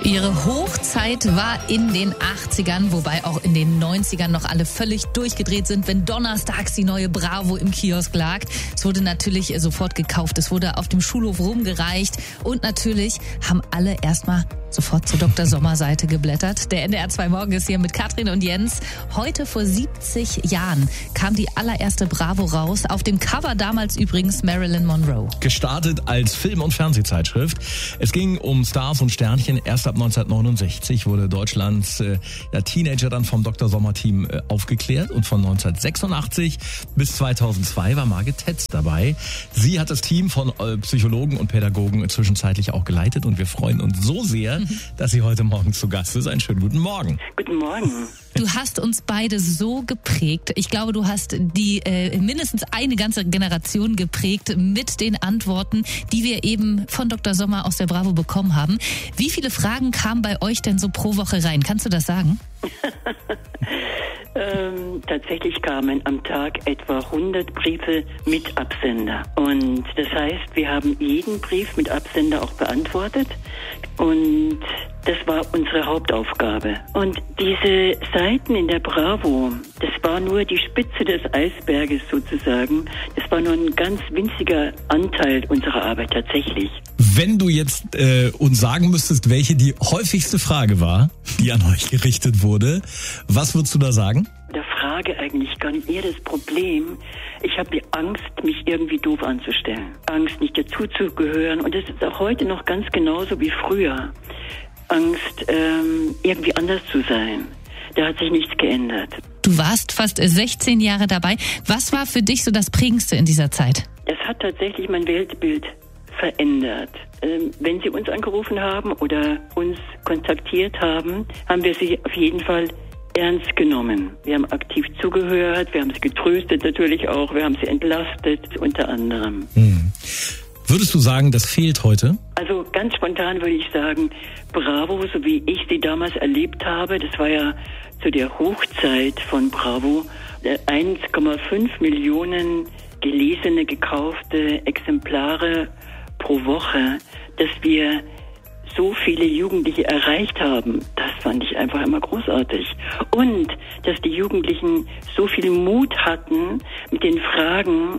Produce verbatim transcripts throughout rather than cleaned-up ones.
Ihre Hochzeit war in den achtzigern, wobei auch in den neunzigern noch alle völlig durchgedreht sind, wenn donnerstags die neue Bravo im Kiosk lag. Es wurde natürlich sofort gekauft, es wurde auf dem Schulhof rumgereicht und natürlich haben alle erstmal sofort zur Doktor Sommer Seite geblättert. Der N D R zwei Morgen ist hier mit Katrin und Jens. Heute vor siebzig Jahren kam die allererste Bravo raus. Auf dem Cover damals übrigens Marilyn Monroe. Gestartet als Film- und Fernsehzeitschrift. Es ging um Stars und Sternchen. Erst ab neunzehnhundertneunundsechzig wurde Deutschlands äh, ja, Teenager dann vom Doktor Sommer Team äh, aufgeklärt. Und von neunzehnhundertsechsundachtzig bis zweitausendzwei war Margit Tetz dabei. Sie hat das Team von äh, Psychologen und Pädagogen zwischenzeitlich auch geleitet. Und wir freuen uns so sehr, dass sie heute Morgen zu Gast ist. Einen schönen guten Morgen. Guten Morgen. Du hast uns beide so geprägt. Ich glaube, du hast die äh, mindestens eine ganze Generation geprägt mit den Antworten, die wir eben von Doktor Sommer aus der Bravo bekommen haben. Wie viele Fragen kamen bei euch denn so pro Woche rein? Kannst du das sagen? ähm, tatsächlich kamen am Tag etwa hundert Briefe mit Absender. Und das heißt, wir haben jeden Brief mit Absender auch beantwortet. Und das war unsere Hauptaufgabe. Und diese Seiten in der Bravo, das war nur die Spitze des Eisberges sozusagen. Das war nur ein ganz winziger Anteil unserer Arbeit tatsächlich. Wenn du jetzt äh, uns sagen müsstest, welche die häufigste Frage war, die an euch gerichtet wurde, was würdest du da sagen? Der Frage eigentlich gar nicht eher das Problem. Ich habe Angst, mich irgendwie doof anzustellen. Angst, nicht dazuzugehören. Und das ist auch heute noch ganz genauso wie früher. Angst, ähm, irgendwie anders zu sein. Da hat sich nichts geändert. Du warst fast sechzehn Jahre dabei. Was war für dich so das Prägendste in dieser Zeit? Es hat tatsächlich mein Weltbild verändert. Ähm, wenn Sie uns angerufen haben oder uns kontaktiert haben, haben wir Sie auf jeden Fall ernst genommen. Wir haben aktiv zugehört, wir haben sie getröstet natürlich auch, wir haben sie entlastet, unter anderem. Hm. Würdest du sagen, das fehlt heute? Also ganz spontan würde ich sagen, Bravo, so wie ich sie damals erlebt habe, das war ja zu der Hochzeit von Bravo, eins Komma fünf Millionen gelesene, gekaufte Exemplare pro Woche, dass wir so viele Jugendliche erreicht haben, das fand ich einfach immer großartig. Und dass die Jugendlichen so viel Mut hatten, mit den Fragen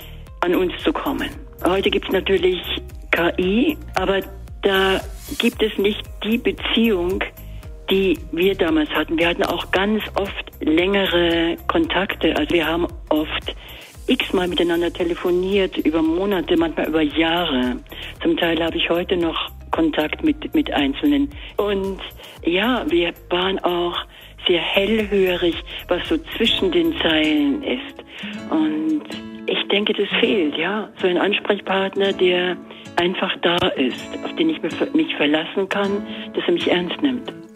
an uns zu kommen. Heute gibt es natürlich K I, aber da gibt es nicht die Beziehung, die wir damals hatten. Wir hatten auch ganz oft längere Kontakte. Also wir haben oft x-mal miteinander telefoniert, über Monate, manchmal über Jahre. Zum Teil habe ich heute noch Kontakt mit, mit Einzelnen. Und ja, wir waren auch sehr hellhörig, was so zwischen den Zeilen ist. Und ich denke, das fehlt, ja. So ein Ansprechpartner, der einfach da ist, auf den ich mich verlassen kann, dass er mich ernst nimmt.